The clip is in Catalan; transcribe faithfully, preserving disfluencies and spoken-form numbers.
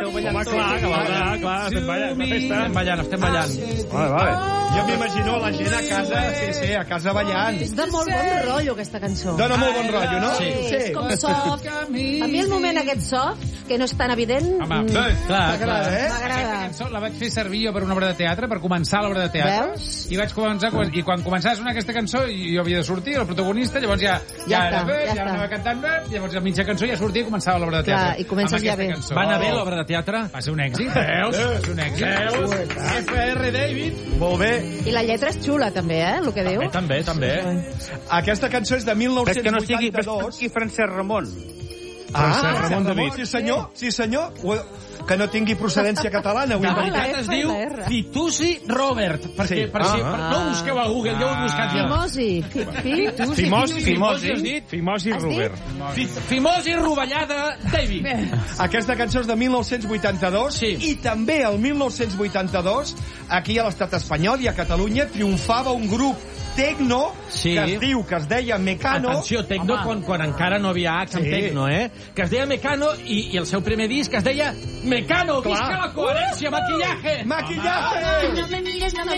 esteu ballant Home, tots. clar, que ballar, clar, estem ballant, una festa. Estem ballant, estem ballant. Vale, vale. Jo m'imagino la gent a casa, sí, sí, a casa ballant. És de molt bon rotllo, aquesta cançó. Dóna molt bon rotllo, no? Sí. És com soft. A mi el moment aquest soft, que no és tan evident, Home, mm, Clar, clar. M'agrada, eh? Aquesta m'agrada. cançó la vaig fer servir jo per una obra de teatre, per començar l'obra de teatre. Veus? I vaig començar, i quan començava a sonar aquesta cançó, jo havia de sortir, el protagonista, llavors ja, ja, Ja era està, bé, ja ja està. anava cantant bé, llavors a mitja cançó ja sortia i començava l'obra de teatre. Clar, i comences amb ja aquesta bé. cançó. Va anar bé l'obra de teatre? Va ser un èxit. Veus? Va ser un èxit. Veus? F R David. Molt bé. I la lletra és xula, també, eh, el que diu. També, també, també. Aquesta cançó és de Ves que no estigui, ves que no mil nou-cents vuitanta-dos. estigui Francesc Ramon. Ah, Francesc Ramon David. Sí, senyor, sí, senyor. Que no tingui procedència catalana, avui. La Ah, veritat la es F i diu la R. Fitusi Robert. Perquè, Sí. per si, Ah. per, no ho busqueu a Google, jo ho he buscat jo. Fimosi. Fi- fi- Fimosi, Fimosi, has Fimosi, dit? Fimosi Has dit? Robert. Fi- Fimosi rovellada David. Aquesta cançó és de mil nou-cents vuitanta-dos Sí. i també el mil nou-cents vuitanta-dos aquí a l'estat espanyol i a Catalunya triomfava un grup tecno Sí. que es diu, que es deia Mecano. Atenció, Tecno, quan, quan encara no havia H amb Sí. Tecno, eh? Que es deia Mecano i, i el seu primer disc es deia Mecano, visca la coherència, maquillaje. Maquillaje! No me mires, no me